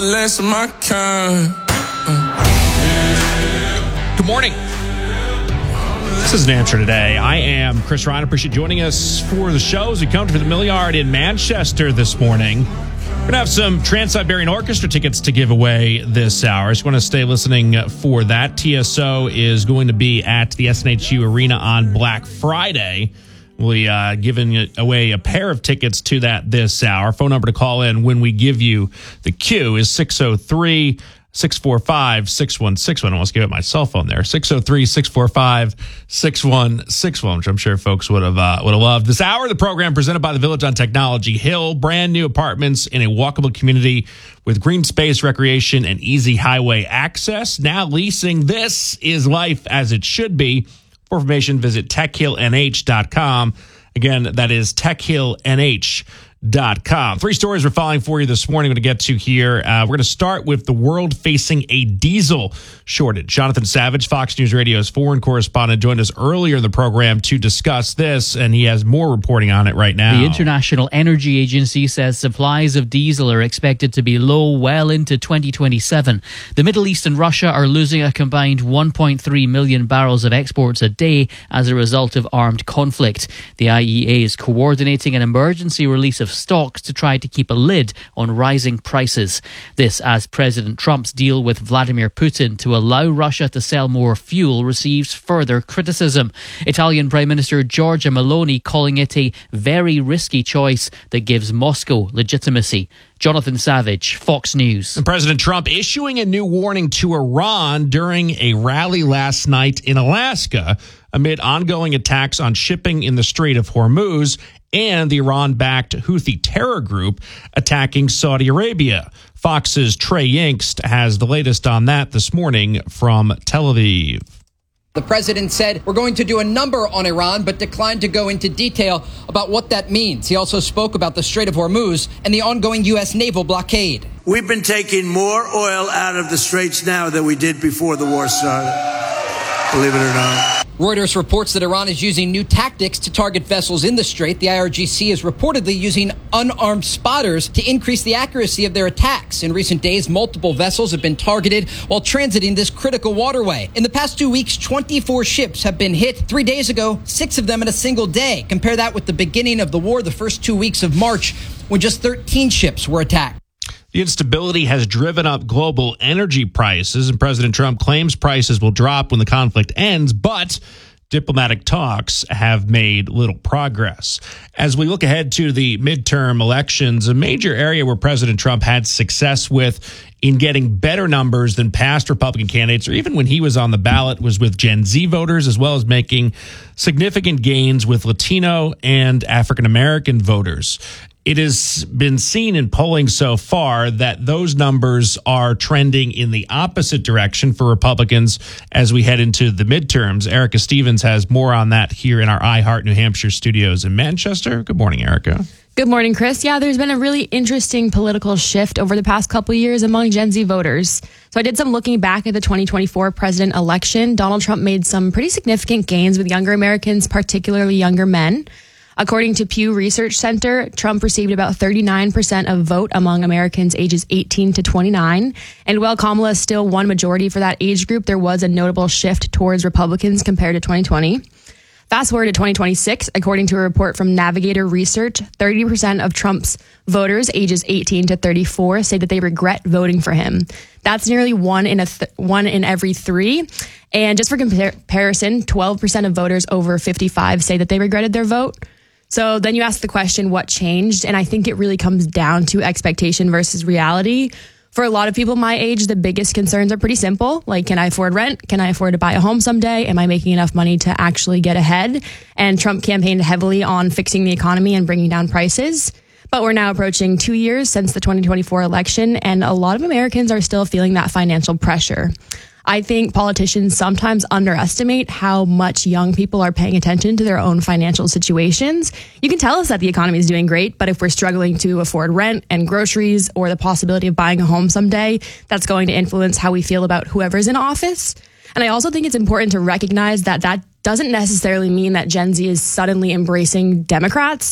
Less of my kind. Good morning. This is An Answer Today. I am Chris Ryan. Appreciate joining us for the show as we come to the Milliard in Manchester this morning. We're going to have some Trans-Siberian Orchestra tickets to give away this hour. So want to stay listening for that. TSO is going to be at the SNHU Arena on Black Friday. We'll be giving away a pair of tickets to that this hour. Phone number to call in when we give you the cue is 603-645-6161. I almost gave it my cell phone there. 603-645-6161, which I'm sure folks would have loved. This hour of the program presented by the Village on Technology Hill, brand new apartments in a walkable community with green space, recreation, and easy highway access. Now leasing. This is life as it should be. For information, visit techhillnh.com. Again, that is techhillnh.com. Three stories we're following for you this morning. We're going to get to here. We're going to start with the world facing a diesel shortage. Jonathan Savage, Fox News Radio's foreign correspondent, joined us earlier in the program to discuss this, and he has more reporting on it right now. The International Energy Agency says supplies of diesel are expected to be low well into 2027. The Middle East and Russia are losing a combined 1.3 million barrels of exports a day as a result of armed conflict. The IEA is coordinating an emergency release of stocks to try to keep a lid on rising prices. This as President Trump's deal with Vladimir Putin to allow Russia to sell more fuel receives further criticism. Italian Prime Minister Giorgia Meloni calling it a very risky choice that gives Moscow legitimacy. Jonathan Savage, Fox News. And President Trump issuing a new warning to Iran during a rally last night in Alaska amid ongoing attacks on shipping in the Strait of Hormuz and the Iran-backed Houthi terror group attacking Saudi Arabia. Fox's Trey Yingst has the latest on that this morning from Tel Aviv. The president said, we're going to do a number on Iran, but declined to go into detail about what that means. He also spoke about the Strait of Hormuz and the ongoing U.S. naval blockade. We've been taking more oil out of the straits now than we did before the war started, believe it or not. Reuters reports that Iran is using new tactics to target vessels in the strait. The IRGC is reportedly using unarmed spotters to increase the accuracy of their attacks. In recent days, multiple vessels have been targeted while transiting this critical waterway. In the past 2 weeks, 24 ships have been hit. 3 days ago, 6 of them in a single day. Compare that with the beginning of the war, the first 2 weeks of March, when just 13 ships were attacked. The instability has driven up global energy prices, and President Trump claims prices will drop when the conflict ends, but diplomatic talks have made little progress. As we look ahead to the midterm elections, a major area where President Trump had success with in getting better numbers than past Republican candidates, or even when he was on the ballot, was with Gen Z voters, as well as making significant gains with Latino and African-American voters. It has been seen in polling so far that those numbers are trending in the opposite direction for Republicans as we head into the midterms. Erica Stevens has more on that here in our iHeart New Hampshire studios in Manchester. Good morning, Erica. Good morning, Chris. Yeah, there's been a really interesting political shift over the past couple of years among Gen Z voters. So I did some looking back at the 2024 president election. Donald Trump made some pretty significant gains with younger Americans, particularly younger men. According to Pew Research Center, Trump received about 39% of vote among Americans ages 18 to 29. And while Kamala still won majority for that age group, there was a notable shift towards Republicans compared to 2020. Fast forward to 2026, according to a report from Navigator Research, 30% of Trump's voters ages 18 to 34 say that they regret voting for him. That's nearly one in every three. And just for comparison, 12% of voters over 55 say that they regretted their vote. So then you ask the question, what changed? And I think it really comes down to expectation versus reality. For a lot of people my age, the biggest concerns are pretty simple. Like, can I afford rent? Can I afford to buy a home someday? Am I making enough money to actually get ahead? And Trump campaigned heavily on fixing the economy and bringing down prices. But we're now approaching 2 years since the 2024 election, and a lot of Americans are still feeling that financial pressure. I think politicians sometimes underestimate how much young people are paying attention to their own financial situations. You can tell us that the economy is doing great, but if we're struggling to afford rent and groceries or the possibility of buying a home someday, that's going to influence how we feel about whoever's in office. And I also think it's important to recognize that that doesn't necessarily mean that Gen Z is suddenly embracing Democrats.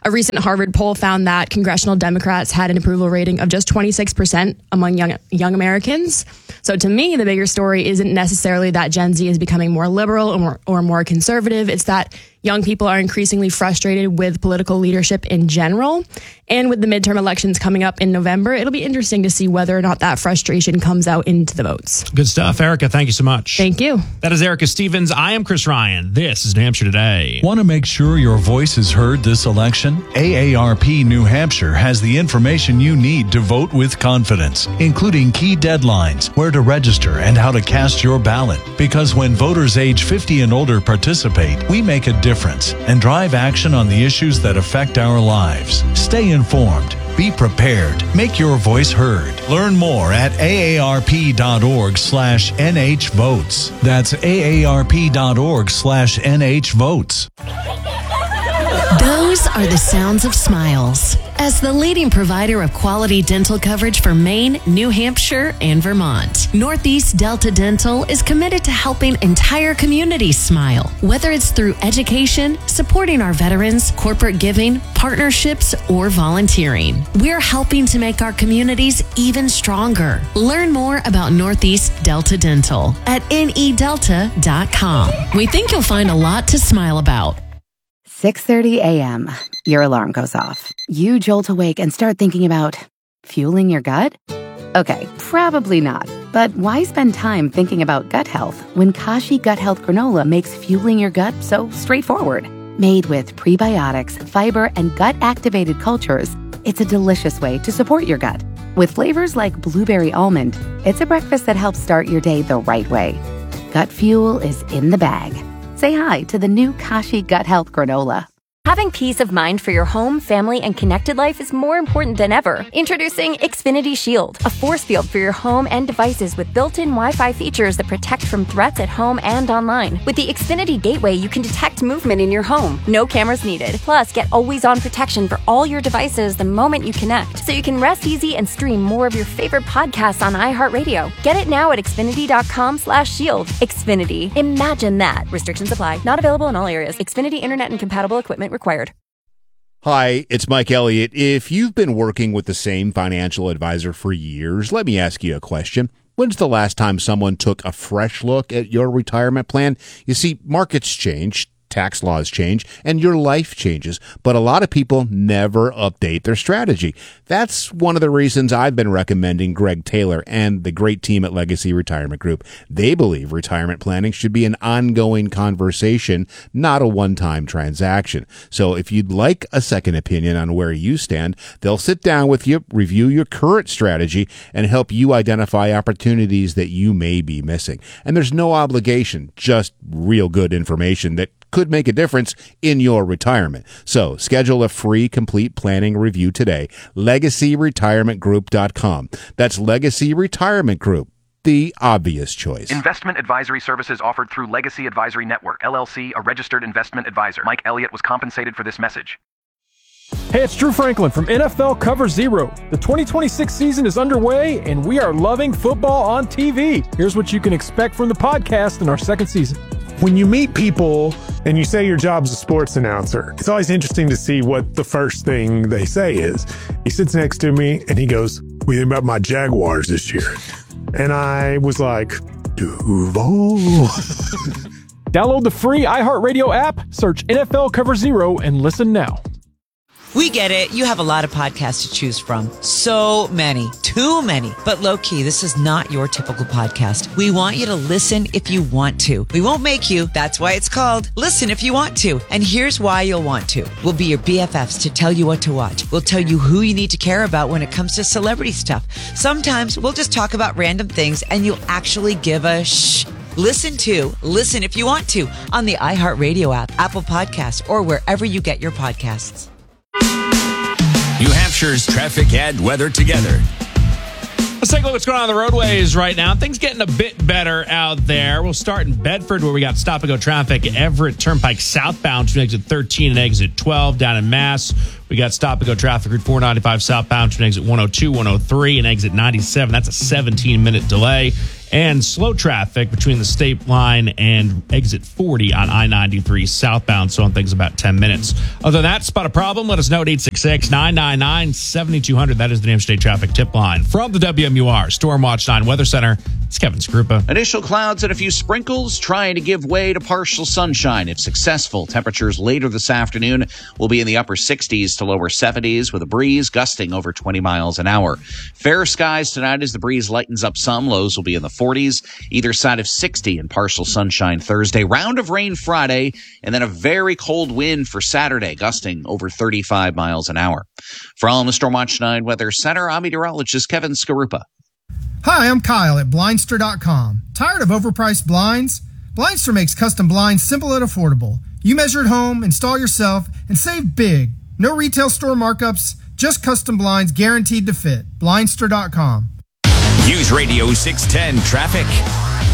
A recent Harvard poll found that congressional Democrats had an approval rating of just 26% among young Americans. So to me, the bigger story isn't necessarily that Gen Z is becoming more liberal or more conservative. It's that young people are increasingly frustrated with political leadership in general. And with the midterm elections coming up in November, it'll be interesting to see whether or not that frustration comes out into the votes. Good stuff, Erica. Thank you so much. Thank you. That is Erica Stevens. I am Chris Ryan. This is New Hampshire Today. Want to make sure your voice is heard this election? AARP New Hampshire has the information you need to vote with confidence, including key deadlines, where to register, and how to cast your ballot. Because when voters age 50 and older participate, we make a difference and drive action on the issues that affect our lives. Stay informed. Be prepared. Make your voice heard. Learn more at aarp.org/NHvotes. That's aarp.org/NHvotes. Those are the sounds of smiles. As the leading provider of quality dental coverage for Maine, New Hampshire, and Vermont, Northeast Delta Dental is committed to helping entire communities smile. Whether it's through education, supporting our veterans, corporate giving, partnerships, or volunteering, we're helping to make our communities even stronger. Learn more about Northeast Delta Dental at nedelta.com. We think you'll find a lot to smile about. 6:30 a.m. Your alarm goes off. You jolt awake and start thinking about fueling your gut? Okay, probably not. But why spend time thinking about gut health when Kashi Gut Health Granola makes fueling your gut so straightforward? Made with prebiotics, fiber, and gut-activated cultures, it's a delicious way to support your gut. With flavors like blueberry almond, it's a breakfast that helps start your day the right way. Gut fuel is in the bag. Say hi to the new Kashi Gut Health Granola. Having peace of mind for your home, family, and connected life is more important than ever. Introducing Xfinity Shield, a force field for your home and devices with built-in Wi-Fi features that protect from threats at home and online. With the Xfinity Gateway, you can detect movement in your home. No cameras needed. Plus, get always-on protection for all your devices the moment you connect, so you can rest easy and stream more of your favorite podcasts on iHeartRadio. Get it now at Xfinity.com/shield. Xfinity. Imagine that. Restrictions apply. Not available in all areas. Xfinity Internet and compatible equipment required. Hi, it's Mike Elliott. If you've been working with the same financial advisor for years, let me ask you a question. When's the last time someone took a fresh look at your retirement plan? You see, markets change, tax laws change, and your life changes, but a lot of people never update their strategy. That's one of the reasons I've been recommending Greg Taylor and the great team at Legacy Retirement Group. They believe retirement planning should be an ongoing conversation, not a one-time transaction. So if you'd like a second opinion on where you stand, they'll sit down with you, review your current strategy, and help you identify opportunities that you may be missing. And there's no obligation, just real good information that could make a difference in your retirement. So schedule a free complete planning review today. LegacyRetirementGroup.com. That's Legacy Retirement Group, the obvious choice. Investment advisory services offered through Legacy Advisory Network, LLC, a registered investment advisor. Mike Elliott was compensated for this message. Hey, it's Drew Franklin from NFL Cover Zero. The 2026 season is underway, and we are loving football on TV. Here's what you can expect from the podcast in our second season. When you meet people and you say your job's a sports announcer, it's always interesting to see what the first thing they say is. He sits next to me and he goes, "What do you think about my Jaguars this year?" And I was like, Duval. Download the free iHeartRadio app, search NFL Cover Zero, and listen now. We get it. You have a lot of podcasts to choose from. So many. Too many. But low-key, this is not your typical podcast. We want you to listen if you want to. We won't make you. That's why it's called Listen If You Want To. And here's why you'll want to. We'll be your BFFs to tell you what to watch. We'll tell you who you need to care about when it comes to celebrity stuff. Sometimes we'll just talk about random things and you'll actually give a shh. Listen If You Want To on the iHeartRadio app, Apple Podcasts, or wherever you get your podcasts. New Hampshire's traffic and weather together. Let's take a look at what's going on the roadways right now. Things getting a bit better out there. We'll start in Bedford, where we got stop-and-go traffic. Everett Turnpike southbound between exit 13 and exit 12. Down in Mass, we got stop-and-go traffic Route 495 southbound between exit 102, 103, and exit 97. That's a 17-minute delay. and slow traffic between the state line and exit 40 on I-93 southbound, so on things about 10 minutes. Other than that, spot a problem, let us know at 866-999-7200. That is the New Hampshire State Traffic Tip Line. From the WMUR Stormwatch 9 Weather Center, it's Kevin Skrupa. Initial clouds and a few sprinkles trying to give way to partial sunshine if successful. Temperatures later this afternoon will be in the upper 60s to lower 70s with a breeze gusting over 20 miles an hour. Fair skies tonight as the breeze lightens up some. Lows will be in the 40s, either side of 60 and partial sunshine Thursday. Round of rain Friday, and then a very cold wind for Saturday, gusting over 35 miles an hour. From the Stormwatch 9 Weather Center, I'm meteorologist Kevin Skarupa. Hi, I'm Kyle at Blindster.com. Tired of overpriced blinds? Blindster makes custom blinds simple and affordable. You measure at home, install yourself, and save big. No retail store markups, just custom blinds guaranteed to fit. Blindster.com. News Radio 610 Traffic.